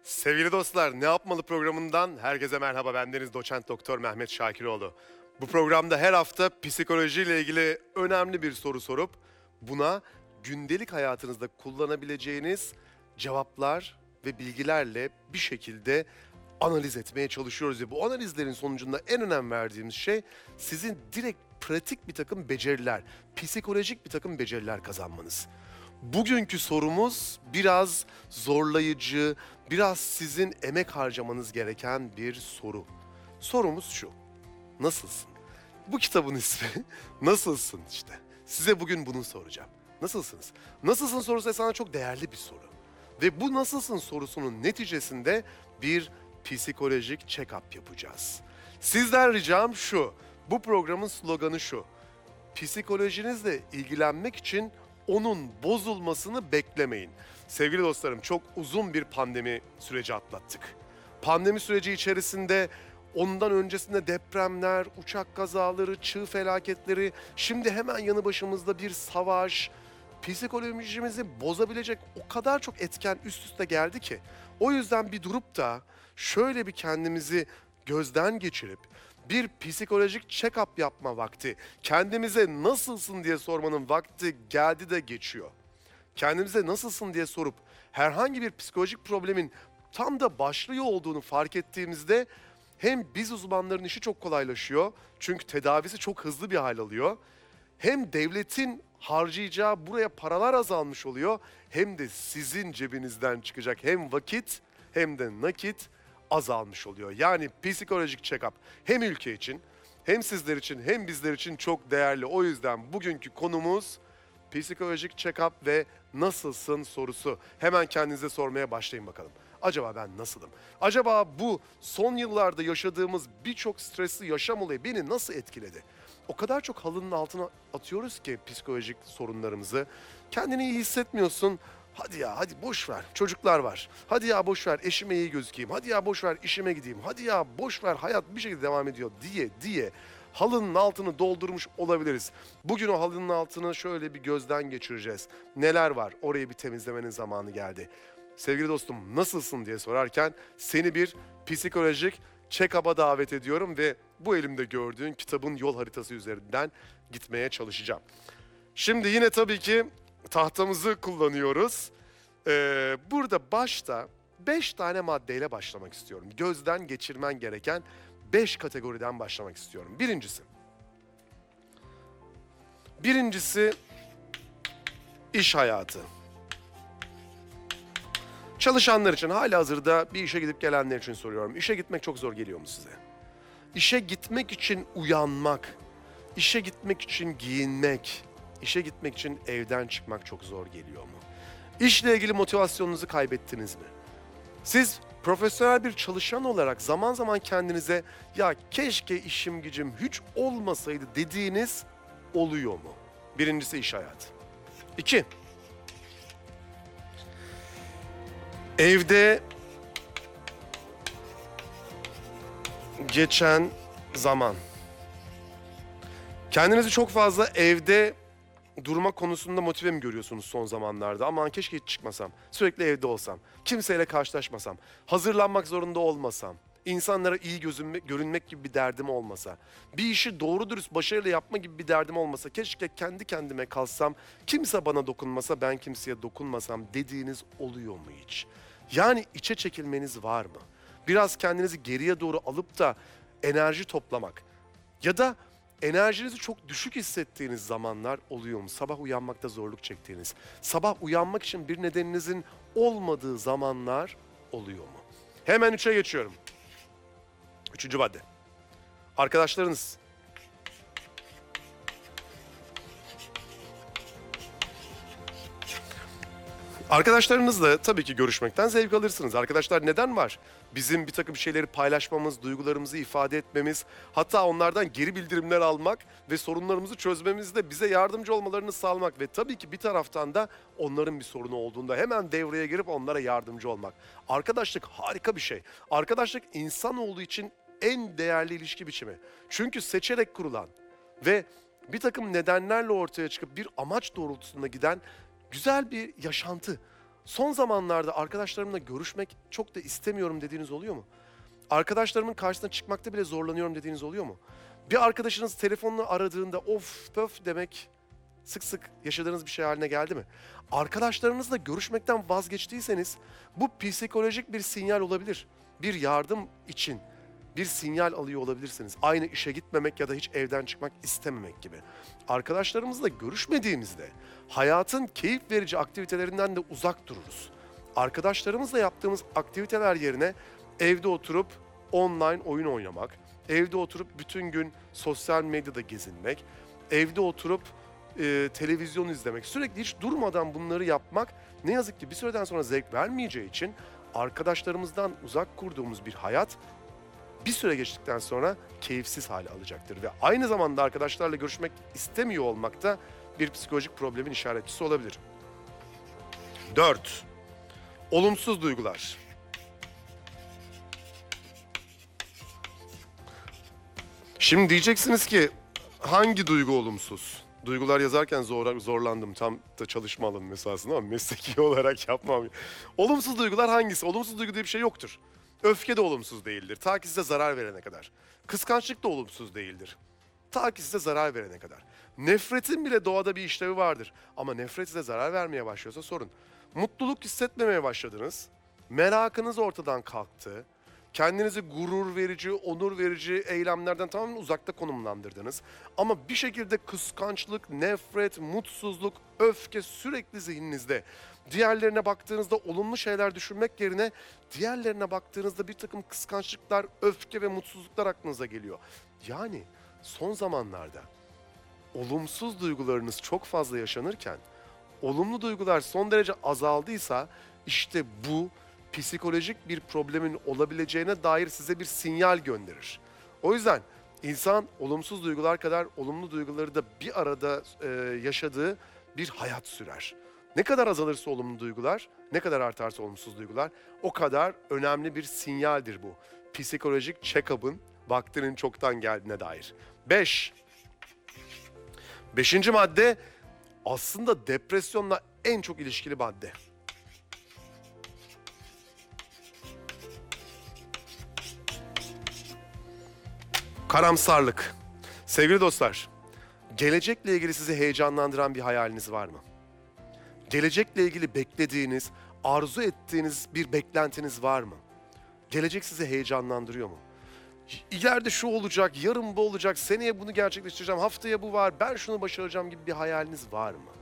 Sevgili dostlar, Ne Yapmalı programından herkese merhaba. Bendeniz Doçent Doktor Mehmet Şakiroğlu. Bu programda her hafta psikolojiyle ilgili önemli bir soru sorup buna gündelik hayatınızda kullanabileceğiniz cevaplar ve bilgilerle bir şekilde analiz etmeye çalışıyoruz. Ve bu analizlerin sonucunda en önem verdiğimiz şey sizin direkt pratik bir takım beceriler, psikolojik bir takım beceriler kazanmanız. Bugünkü sorumuz biraz zorlayıcı, biraz sizin emek harcamanız gereken bir soru. Sorumuz şu: nasılsın? Bu kitabın ismi Nasılsın işte. Size bugün bunu soracağım. Nasılsınız? Nasılsın sorusu sana çok değerli bir soru. Ve bu nasılsın sorusunun neticesinde bir psikolojik check-up yapacağız. Sizden ricam şu: bu programın sloganı şu: psikolojinizle ilgilenmek için onun bozulmasını beklemeyin. Sevgili dostlarım, çok uzun bir pandemi süreci atlattık. Pandemi süreci içerisinde ondan öncesinde depremler, uçak kazaları, çığ felaketleri, şimdi hemen yanı başımızda bir savaş, psikolojimizi bozabilecek o kadar çok etken üst üste geldi ki. O yüzden bir durup da şöyle bir kendimizi gözden geçirip bir psikolojik check-up yapma vakti, kendimize nasılsın diye sormanın vakti geldi de geçiyor. Kendimize nasılsın diye sorup herhangi bir psikolojik problemin tam da başlıyor olduğunu fark ettiğimizde hem biz uzmanların işi çok kolaylaşıyor, çünkü tedavisi çok hızlı bir hal alıyor. Hem devletin harcayacağı buraya paralar azalmış oluyor, hem de sizin cebinizden çıkacak hem vakit hem de nakit azalmış oluyor. Yani psikolojik check-up hem ülke için, hem sizler için, hem bizler için çok değerli. O yüzden bugünkü konumuz psikolojik check-up ve nasılsın sorusu. Hemen kendinize sormaya başlayın bakalım. Acaba ben nasılım? Acaba bu son yıllarda yaşadığımız birçok stresli yaşam olayı beni nasıl etkiledi? O kadar çok halının altına atıyoruz ki psikolojik sorunlarımızı. Kendini iyi hissetmiyorsun. Hadi ya, hadi boş ver. Çocuklar var. Hadi ya boş ver, eşime iyi gözükeyim. Hadi ya boş ver, işime gideyim. Hadi ya boş ver, hayat bir şekilde devam ediyor diye halının altını doldurmuş olabiliriz. Bugün o halının altını şöyle bir gözden geçireceğiz. Neler var? Orayı bir temizlemenin zamanı geldi. Sevgili dostum, nasılsın diye sorarken seni bir psikolojik check-up'a davet ediyorum ve bu elimde gördüğün kitabın yol haritası üzerinden gitmeye çalışacağım. Şimdi yine tabii ki tahtamızı kullanıyoruz. Burada başta 5 tane maddeyle başlamak istiyorum. Gözden geçirmen gereken 5 kategoriden başlamak istiyorum. Birincisi iş hayatı. Çalışanlar için, halihazırda bir işe gidip gelenler için soruyorum. İşe gitmek çok zor geliyor mu size? İşe gitmek için uyanmak, işe gitmek için giyinmek, işe gitmek için evden çıkmak çok zor geliyor mu? İşle ilgili motivasyonunuzu kaybettiniz mi? Siz profesyonel bir çalışan olarak zaman zaman kendinize ya keşke işim gücüm hiç olmasaydı dediğiniz oluyor mu? Birincisi iş hayatı. 2. Evde geçen zaman. Kendinizi çok fazla evde durma konusunda motive mi görüyorsunuz son zamanlarda? Aman keşke hiç çıkmasam, sürekli evde olsam, kimseyle karşılaşmasam, hazırlanmak zorunda olmasam, insanlara iyi görünmek gibi bir derdim olmasa, bir işi doğru dürüst başarıyla yapma gibi bir derdim olmasa, keşke kendi kendime kalsam, kimse bana dokunmasa, ben kimseye dokunmasam dediğiniz oluyor mu hiç? Yani içe çekilmeniz var mı? Biraz kendinizi geriye doğru alıp da enerji toplamak ya da enerjinizi çok düşük hissettiğiniz zamanlar oluyor mu? Sabah uyanmakta zorluk çektiğiniz, sabah uyanmak için bir nedeninizin olmadığı zamanlar oluyor mu? Hemen 3'e geçiyorum. 3. madde. Arkadaşlarınız. Arkadaşlarınızla tabii ki görüşmekten zevk alırsınız. Arkadaşlar neden var? Bizim bir takım şeyleri paylaşmamız, duygularımızı ifade etmemiz, hatta onlardan geri bildirimler almak ve sorunlarımızı çözmemizde bize yardımcı olmalarını sağlamak ve tabii ki bir taraftan da onların bir sorunu olduğunda hemen devreye girip onlara yardımcı olmak. Arkadaşlık harika bir şey. Arkadaşlık insanoğlu için en değerli ilişki biçimi. Çünkü seçerek kurulan ve bir takım nedenlerle ortaya çıkıp bir amaç doğrultusunda giden güzel bir yaşantı. Son zamanlarda arkadaşlarımla görüşmek çok da istemiyorum dediğiniz oluyor mu? Arkadaşlarımın karşısına çıkmakta bile zorlanıyorum dediğiniz oluyor mu? Bir arkadaşınız telefonla aradığında of pöf demek sık sık yaşadığınız bir şey haline geldi mi? Arkadaşlarınızla görüşmekten vazgeçtiyseniz bu psikolojik bir sinyal olabilir. Bir yardım için bir sinyal alıyor olabilirsiniz. Aynı işe gitmemek ya da hiç evden çıkmak istememek gibi. Arkadaşlarımızla görüşmediğimizde hayatın keyif verici aktivitelerinden de uzak dururuz. Arkadaşlarımızla yaptığımız aktiviteler yerine evde oturup online oyun oynamak, evde oturup bütün gün sosyal medyada gezinmek, evde oturup televizyon izlemek, sürekli hiç durmadan bunları yapmak ne yazık ki bir süreden sonra zevk vermeyeceği için arkadaşlarımızdan uzak kurduğumuz bir hayat bir süre geçtikten sonra keyifsiz hale alacaktır. Ve aynı zamanda arkadaşlarla görüşmek istemiyor olmak da bir psikolojik problemin işaretçisi olabilir. 4. Olumsuz duygular. Şimdi diyeceksiniz ki hangi duygu olumsuz? Duygular yazarken zorlandım. Tam da çalışma alanım esasında ama mesleki olarak yapmam. Olumsuz duygular hangisi? Olumsuz duygu diye bir şey yoktur. Öfke de olumsuz değildir. Ta ki size zarar verene kadar. Kıskançlık da olumsuz değildir. Ta ki size zarar verene kadar. Nefretin bile doğada bir işlevi vardır. Ama nefret size zarar vermeye başlıyorsa sorun. Mutluluk hissetmemeye başladınız. Merakınız ortadan kalktı. Kendinizi gurur verici, onur verici eylemlerden tamamen uzakta konumlandırdınız. Ama bir şekilde kıskançlık, nefret, mutsuzluk, öfke sürekli zihninizde. Diğerlerine baktığınızda olumlu şeyler düşünmek yerine diğerlerine baktığınızda bir takım kıskançlıklar, öfke ve mutsuzluklar aklınıza geliyor. Yani son zamanlarda olumsuz duygularınız çok fazla yaşanırken olumlu duygular son derece azaldıysa işte bu psikolojik bir problemin olabileceğine dair size bir sinyal gönderir. O yüzden insan olumsuz duygular kadar olumlu duyguları da bir arada yaşadığı bir hayat sürer. Ne kadar azalırsa olumlu duygular, ne kadar artarsa olumsuz duygular o kadar önemli bir sinyaldir bu. Psikolojik check-up'ın vaktinin çoktan geldiğine dair. 5. Beşinci madde aslında depresyonla en çok ilişkili madde. Karamsarlık. Sevgili dostlar, gelecekle ilgili sizi heyecanlandıran bir hayaliniz var mı? Gelecekle ilgili beklediğiniz, arzu ettiğiniz bir beklentiniz var mı? Gelecek sizi heyecanlandırıyor mu? İleride şu olacak, yarın bu olacak, seneye bunu gerçekleştireceğim, haftaya bu var, ben şunu başaracağım gibi bir hayaliniz var mı?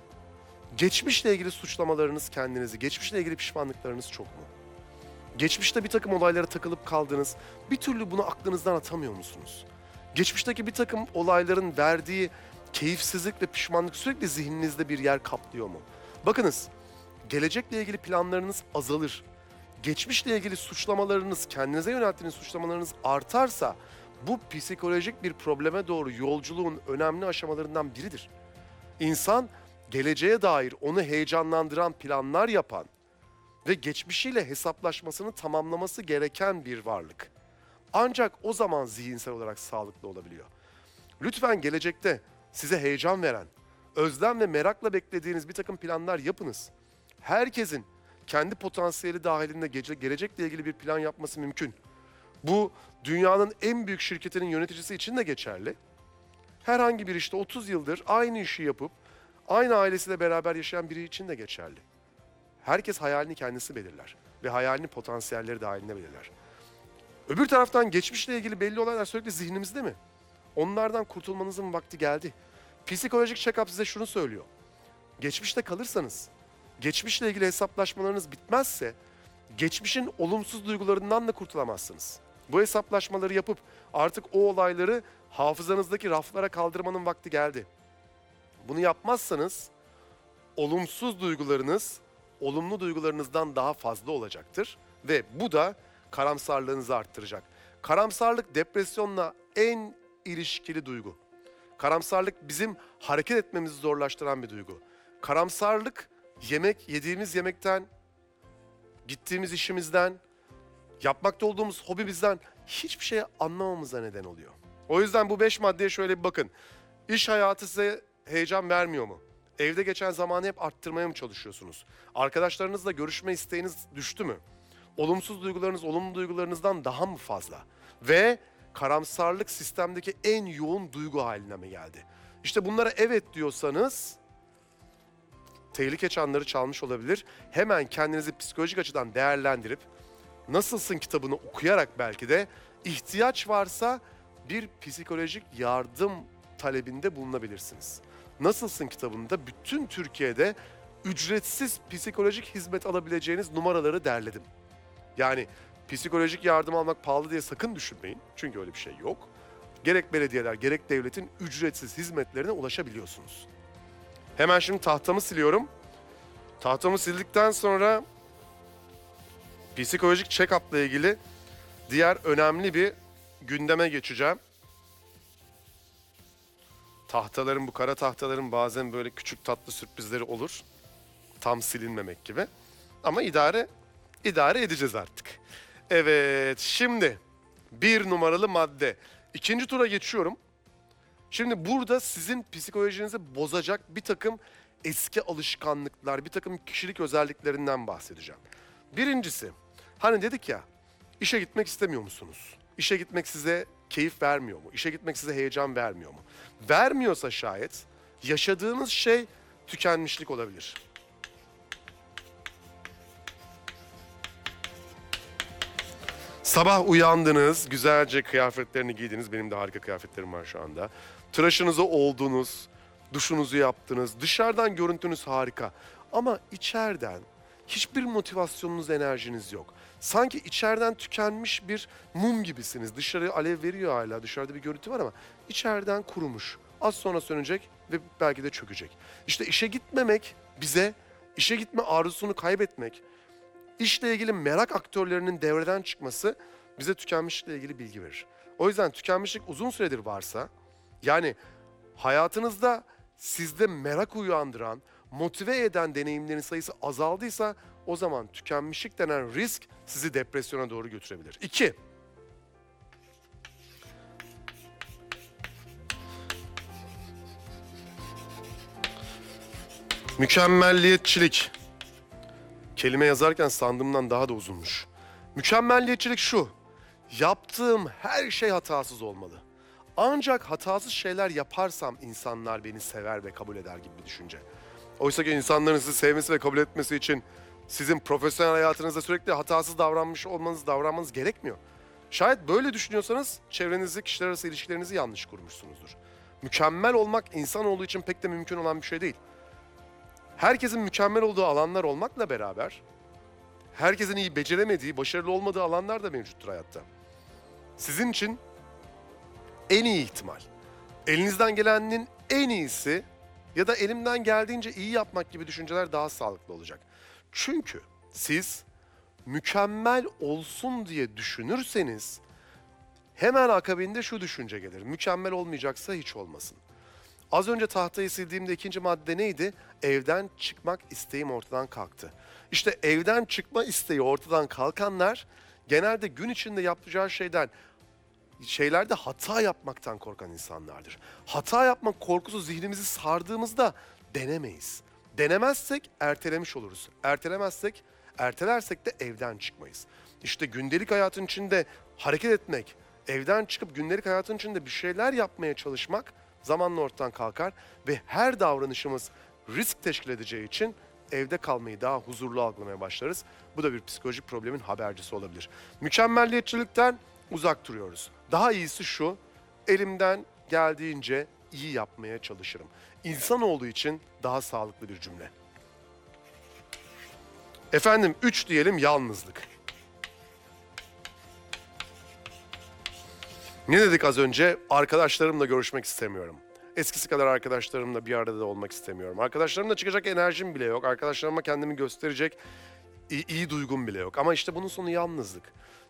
Geçmişle ilgili suçlamalarınız kendinizi, geçmişle ilgili pişmanlıklarınız çok mu? Geçmişte bir takım olaylara takılıp kaldınız, bir türlü bunu aklınızdan atamıyor musunuz? Geçmişteki bir takım olayların verdiği keyifsizlik ve pişmanlık sürekli zihninizde bir yer kaplıyor mu? Bakınız, gelecekle ilgili planlarınız azalır. Geçmişle ilgili suçlamalarınız, kendinize yönelttiğiniz suçlamalarınız artarsa bu psikolojik bir probleme doğru yolculuğun önemli aşamalarından biridir. İnsan geleceğe dair onu heyecanlandıran planlar yapan ve geçmişiyle hesaplaşmasını tamamlaması gereken bir varlık. Ancak o zaman zihinsel olarak sağlıklı olabiliyor. Lütfen gelecekte size heyecan veren, özlem ve merakla beklediğiniz bir takım planlar yapınız. Herkesin kendi potansiyeli dahilinde gelecekle ilgili bir plan yapması mümkün. Bu dünyanın en büyük şirketinin yöneticisi için de geçerli. Herhangi bir işte 30 yıldır aynı işi yapıp aynı ailesiyle beraber yaşayan biri için de geçerli. Herkes hayalini kendisi belirler ve hayalini potansiyelleri dahilinde belirler. Öbür taraftan geçmişle ilgili belli olaylar sürekli zihnimizde mi? Onlardan kurtulmanızın vakti geldi. Psikolojik check-up size şunu söylüyor. Geçmişte kalırsanız, geçmişle ilgili hesaplaşmalarınız bitmezse, geçmişin olumsuz duygularından da kurtulamazsınız. Bu hesaplaşmaları yapıp artık o olayları hafızanızdaki raflara kaldırmanın vakti geldi. Bunu yapmazsanız, olumsuz duygularınız, olumlu duygularınızdan daha fazla olacaktır ve bu da karamsarlığınızı arttıracak. Karamsarlık depresyonla en ilişkili duygu. Karamsarlık bizim hareket etmemizi zorlaştıran bir duygu. Karamsarlık yediğimiz yemekten, gittiğimiz işimizden, yapmakta olduğumuz hobimizden hiçbir şey anlamamıza neden oluyor. O yüzden bu 5 maddeye şöyle bir bakın. İş hayatı size heyecan vermiyor mu? Evde geçen zamanı hep arttırmaya mı çalışıyorsunuz? Arkadaşlarınızla görüşme isteğiniz düştü mü? Olumsuz duygularınız olumlu duygularınızdan daha mı fazla? Ve karamsarlık sistemdeki en yoğun duygu haline mi geldi? İşte bunlara evet diyorsanız tehlike çanları çalmış olabilir. Hemen kendinizi psikolojik açıdan değerlendirip Nasılsın kitabını okuyarak belki de ihtiyaç varsa bir psikolojik yardım talebinde bulunabilirsiniz. Nasılsın kitabında bütün Türkiye'de ücretsiz psikolojik hizmet alabileceğiniz numaraları derledim. Yani psikolojik yardım almak pahalı diye sakın düşünmeyin. Çünkü öyle bir şey yok. Gerek belediyeler gerek devletin ücretsiz hizmetlerine ulaşabiliyorsunuz. Hemen şimdi tahtamı siliyorum. Tahtamı sildikten sonra psikolojik check-up'la ilgili diğer önemli bir gündeme geçeceğim. Bu kara tahtaların bazen böyle küçük tatlı sürprizleri olur. Tam silinmemek gibi. Ama idare edeceğiz artık. Evet, şimdi bir numaralı madde. İkinci tura geçiyorum. Şimdi burada sizin psikolojinizi bozacak bir takım eski alışkanlıklar, bir takım kişilik özelliklerinden bahsedeceğim. Birincisi, hani dedik ya, işe gitmek istemiyor musunuz? İşe gitmek size keyif vermiyor mu? İşe gitmek size heyecan vermiyor mu? Vermiyorsa şayet yaşadığınız şey tükenmişlik olabilir. Sabah uyandınız, güzelce kıyafetlerini giydiniz. Benim de harika kıyafetlerim var şu anda. Tıraşınızı oldunuz, duşunuzu yaptınız. Dışarıdan görüntünüz harika. Ama içeriden hiçbir motivasyonunuz, enerjiniz yok. Sanki içeriden tükenmiş bir mum gibisiniz. Dışarı alev veriyor hala, dışarıda bir görüntü var ama içeriden kurumuş. Az sonra sönecek ve belki de çökecek. İşte işe gitmemek bize, işe gitme arzusunu kaybetmek, İşle ilgili merak aktörlerinin devreden çıkması bize tükenmişlikle ilgili bilgi verir. O yüzden tükenmişlik uzun süredir varsa, yani hayatınızda sizde merak uyandıran, motive eden deneyimlerin sayısı azaldıysa o zaman tükenmişlik denen risk sizi depresyona doğru götürebilir. 2. Mükemmelliyetçilik. Kelime yazarken sandığımdan daha da uzunmuş. Mükemmelliyetçilik şu: yaptığım her şey hatasız olmalı. Ancak hatasız şeyler yaparsam insanlar beni sever ve kabul eder gibi bir düşünce. Oysa ki insanların sizi sevmesi ve kabul etmesi için sizin profesyonel hayatınızda sürekli hatasız davranmanız gerekmiyor. Şayet böyle düşünüyorsanız çevrenizi, kişiler arası ilişkilerinizi yanlış kurmuşsunuzdur. Mükemmel olmak insanoğlu için pek de mümkün olan bir şey değil. Herkesin mükemmel olduğu alanlar olmakla beraber herkesin iyi beceremediği, başarılı olmadığı alanlar da mevcuttur hayatta. Sizin için en iyi ihtimal, elinizden gelenin en iyisi ya da elimden geldiğince iyi yapmak gibi düşünceler daha sağlıklı olacak. Çünkü siz mükemmel olsun diye düşünürseniz hemen akabinde şu düşünce gelir: mükemmel olmayacaksa hiç olmasın. Az önce tahtayı sildiğimde ikinci madde neydi? Evden çıkmak isteğim ortadan kalktı. İşte evden çıkma isteği ortadan kalkanlar genelde gün içinde yapacağı şeylerde hata yapmaktan korkan insanlardır. Hata yapmak korkusu zihnimizi sardığımızda denemeyiz. Denemezsek ertelemiş oluruz. Ertelersek de evden çıkmayız. İşte gündelik hayatın içinde hareket etmek, evden çıkıp gündelik hayatın içinde bir şeyler yapmaya çalışmak zamanla ortadan kalkar ve her davranışımız risk teşkil edeceği için evde kalmayı daha huzurlu algılamaya başlarız. Bu da bir psikolojik problemin habercisi olabilir. Mükemmelliyetçilikten uzak duruyoruz. Daha iyisi şu: elimden geldiğince iyi yapmaya çalışırım. İnsanoğlu için daha sağlıklı bir cümle. Efendim 3 diyelim, yalnızlık. Ne dedik az önce? Arkadaşlarımla görüşmek istemiyorum. Eskisi kadar arkadaşlarımla bir arada da olmak istemiyorum. Arkadaşlarımla çıkacak enerjim bile yok. Arkadaşlarıma kendimi gösterecek iyi duygum bile yok. Ama işte bunun sonu yalnızlık.